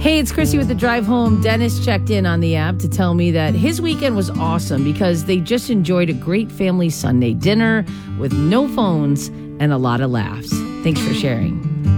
Hey, it's Chrissy with the drive home. Dennis checked in on the app to tell me that his weekend was awesome because they just enjoyed a great family Sunday dinner with no phones and a lot of laughs. Thanks for sharing.